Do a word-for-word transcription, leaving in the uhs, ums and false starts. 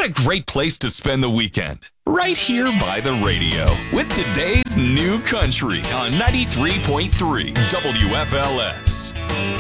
What a great place to spend the weekend. Right here by the radio with today's new country on ninety-three point three W F L S.